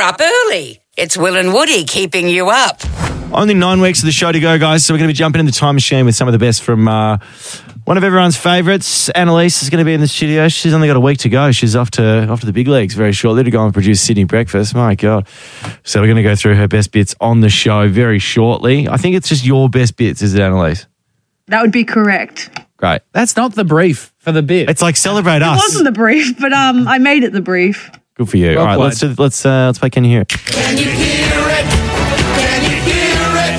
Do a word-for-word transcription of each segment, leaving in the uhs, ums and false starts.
up early. It's Will and Woody keeping you up. Only nine weeks of the show to go, guys, so we're going to be jumping in the time machine with some of the best from uh, one of everyone's favourites. Annalise is going to be in the studio. She's only got a week to go. She's off to off to the big leagues very shortly to go and produce Sydney Breakfast. My God. So we're going to go through her best bits on the show very shortly. I think it's just your best bits, is it, Annalise? That would be correct. Great. That's not the brief for the bit. It's like celebrate us. It wasn't the brief, but um, I made it the brief. Good for you. Well All right, played. let's do, let's uh, let's play Can You Hear It? Can you hear it? Can you hear it?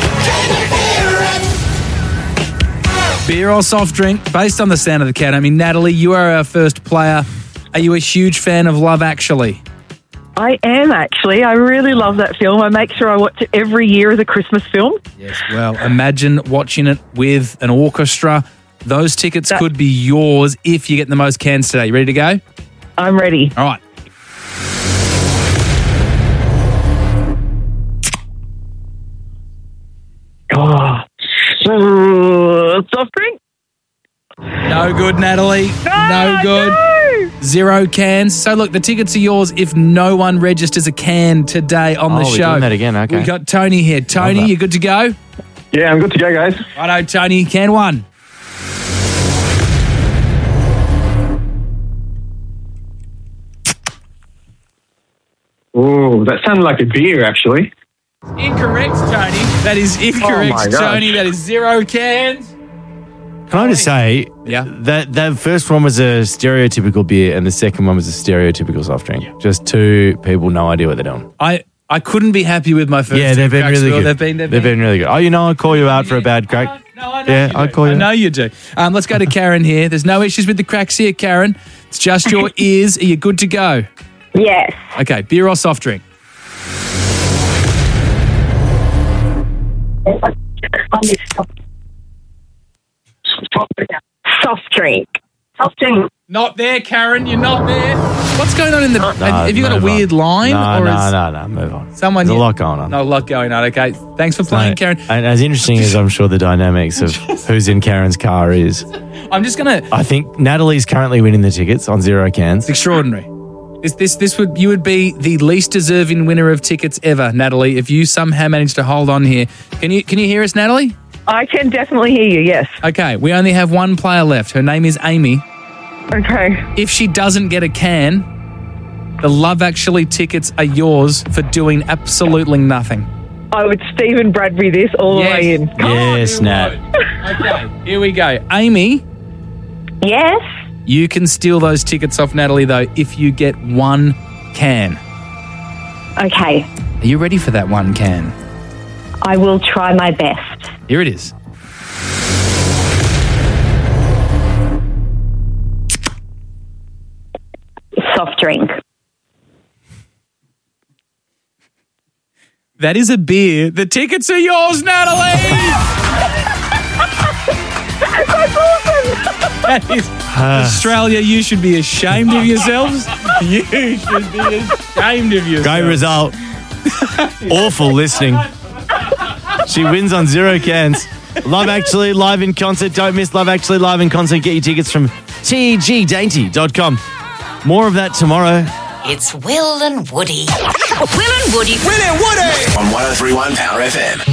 Can you hear it? Beer or soft drink, based on the sound of the cat. I mean, Natalie, you are our first player. Are you a huge fan of Love Actually? I am actually. I really love that film. I make sure I watch it every year as a Christmas film. Yes. Well, imagine watching it with an orchestra. Those tickets That- could be yours if you get the most cans today. You ready to go? I'm ready. All right. Oh, Ooh, soft drink? No good, Natalie. No, no good. no. Zero cans. So, look, the tickets are yours if no one registers a can today on Oh, the we're show. doing that again, okay. We got Tony here. Tony, that. you good to go? Yeah, I'm good to go, guys. Righto, Tony. Can one. Ooh, that sounded like a beer, actually. Incorrect, Tony. That is incorrect, Oh my gosh. Tony. That is zero cans. Can I just say, Yeah. that that first one was a stereotypical beer and the second one was a stereotypical soft drink. Just two people, no idea what they're doing. I, I couldn't be happy with my first Yeah, two they've been cracks, really Will. good. They've been, they've, They've been really good. Oh, you know, I'll call you out for a bad crack. No, I know Yeah, you I'll do. call you I out. know you do. Um, let's go to Karen here. There's no issues with the cracks here, Karen. It's just your ears. Are you good to go? Yes. Okay, beer or soft drink? Soft drink. Soft drink. Not there, Karen. You're not there. What's going on in the... No, have you got a move weird on. line? No, or no, is no, no, move on. Someone There's a here- lot going on. No, a lot going on. Okay, thanks for playing, No, Karen. And as interesting as I'm sure the dynamics of who's in Karen's car is, I'm just going to... I think Natalie's currently winning the tickets on zero cans. It's extraordinary. This, this, this would you would be the least deserving winner of tickets ever, Natalie, if you somehow managed to hold on here. Can you can you hear us, Natalie? I can definitely hear you, yes. Okay, we only have one player left. Her name is Amy. Okay. If she doesn't get a can, the Love Actually tickets are yours for doing absolutely nothing. I would Stephen Bradbury this all the Yes. way in. Yes, Nat. Okay, here we go. Amy, Yes. you can steal those tickets off Natalie, though, if you get one can. Okay. Are you ready for that one can? I will try my best. Here it is. Soft drink. That is a beer. The tickets are yours, Natalie! That's awesome. That is Australia, you should be ashamed of yourselves. You should be ashamed of yourselves. Great result. Awful listening. She wins on zero cans. Love Actually live in concert. Don't miss Love Actually live in concert. Get your tickets from T G dainty dot com. More of that tomorrow. It's Will and Woody. Will and Woody. Will and Woody! On one oh three point one Power F M.